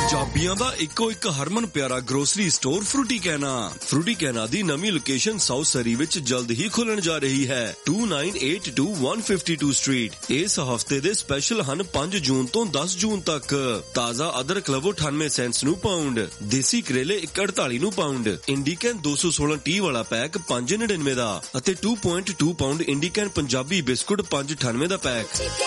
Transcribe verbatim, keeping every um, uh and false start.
ਪੰਜਾਬੀਆਂ ਦਾ ਇੱਕੋ ਇੱਕ ਹਰਮਨ ਪਿਆਰਾ ਗਰੋਸਰੀ ਸਟੋਰ ਫਰੂਟੀ ਕੈਨਾ। ਫਰੂਟੀ ਕੈਨਾ ਦੀ ਨਵੀਂ ਲੋਕੇਸ਼ਨ ਸਾਊਥ ਸਰੀ ਵਿੱਚ ਜਲਦ ਹੀ ਖੁੱਲਣ ਜਾ ਰਹੀ ਹੈ। To nine eight two one fifty two street. ਇਸ ਹਫਤੇ ਦੇ ਸਪੈਸ਼ਲ ਹਨ ਪੰਜ ਜੂਨ ਤੋਂ ਦਸ ਜੂਨ ਤੱਕ। ਤਾਜ਼ਾ ਅਦਰਕ ਲਵੋ ਅਠਾਨਵੇਂ ਸੈਂਟਸ ਨੂੰ ਪਾਉਂਡ, ਦੇਸੀ ਕਰੇਲੇ ਇੱਕ ਅੜਤਾਲੀ ਨੂੰ ਪਾਉਂਡ, ਇੰਡੀਕੈਨ ਦੋ ਸੌ ਸੋਲਾਂ ਟੀ ਵਾਲਾ ਪੈਕ ਪੰਜ ਨੜਿਨਵੇਂ ਦਾ ਅਤੇ to point to pound ਇੰਡੀਕੈਨ Punjabi biscuit ਪੰਜ ਅਠਾਨਵੇਂ ਦਾ ਪੈਕ।